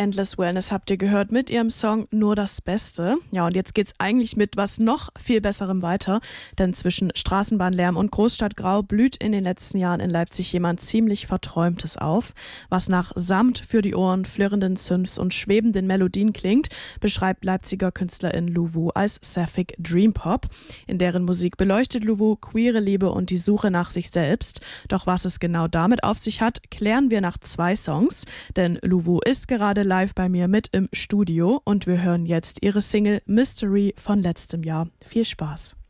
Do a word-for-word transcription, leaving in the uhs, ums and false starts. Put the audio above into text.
Endless Wellness habt ihr gehört mit ihrem Song Nur das Beste. Ja, und jetzt geht's eigentlich mit was noch viel Besserem weiter, denn zwischen Straßenbahnlärm und Großstadtgrau blüht in den letzten Jahren in Leipzig jemand ziemlich Verträumtes auf. Was nach Samt für die Ohren, flirrenden Synths und schwebenden Melodien klingt, beschreibt Leipziger Künstlerin Luwu als Sapphic Dream Pop. In deren Musik beleuchtet Luwu queere Liebe und die Suche nach sich selbst. Doch was es genau damit auf sich hat, klären wir nach zwei Songs, denn Luwu ist gerade live bei mir mit im Studio und wir hören jetzt ihre Single Mystery von letztem Jahr. Viel Spaß!